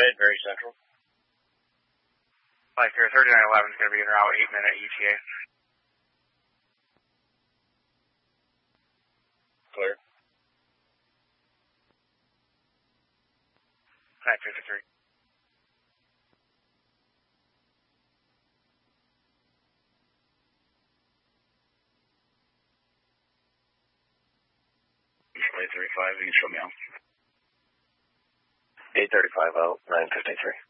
ahead, very central. Flight 3911 is going to be en route 8-minute ETA. Clear. 953. Flight 35, you can show me out. 835 out, 953.